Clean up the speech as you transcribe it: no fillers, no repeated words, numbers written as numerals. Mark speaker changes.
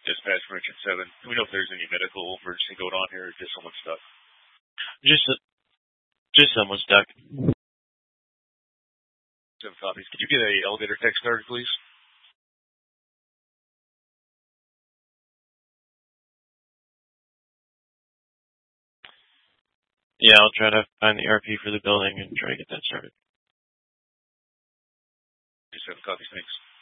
Speaker 1: Dispatch for Richard 7. Do we know if there's any medical emergency going on here or just someone stuck?
Speaker 2: Just someone stuck.
Speaker 1: 7 copies. Could you get a elevator tech started, please?
Speaker 2: Yeah, I'll try to find the RP for the building and try to get that started.
Speaker 1: 7 copies, thanks.